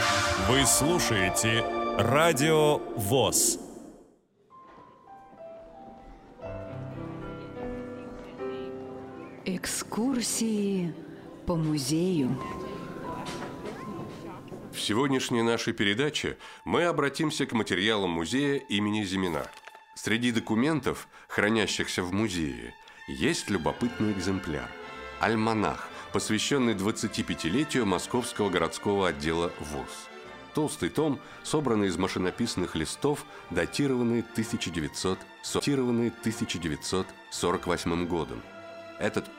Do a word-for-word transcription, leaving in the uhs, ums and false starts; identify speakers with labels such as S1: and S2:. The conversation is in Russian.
S1: Вы слушаете Радио ВОС.
S2: Экскурсии по музею.
S3: В сегодняшней нашей передаче мы обратимся к материалам музея имени Зимина. Среди документов, хранящихся в музее, есть любопытный экземпляр – альманах, посвященный двадцатипятилетию Московского городского отдела ВОС. Толстый том, собранный из машинописных листов, датированный тысяча девятьсот сорок восьмым годом. Этот